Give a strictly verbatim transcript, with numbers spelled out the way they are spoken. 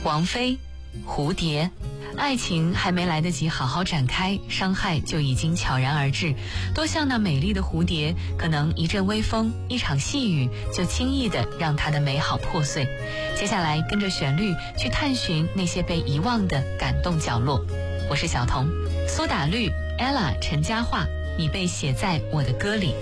王菲，蝴蝶。爱情还没来得及好好展开，伤害就已经悄然而至。多像那美丽的蝴蝶，可能一阵微风，一场细雨，就轻易地让它的美好破碎。接下来跟着旋律去探寻那些被遗忘的感动角落。我是小童，苏打绿 Ella 陈嘉桦，你被写在我的歌里。